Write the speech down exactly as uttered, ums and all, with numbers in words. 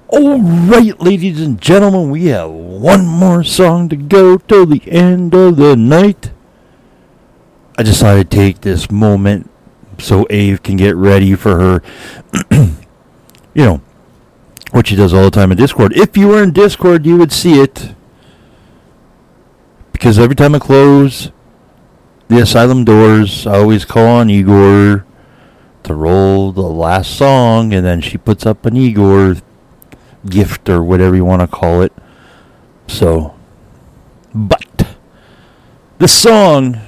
All right, ladies and gentlemen, we have one more song to go till the end of the night. I decided to take this moment so Ave can get ready for her, you know, what she does all the time in Discord. If you were in Discord, you would see it. Because every time I close the asylum doors, I always call on Igor to roll the last song, and then she puts up an Igor gift or whatever you want to call it. So, but the song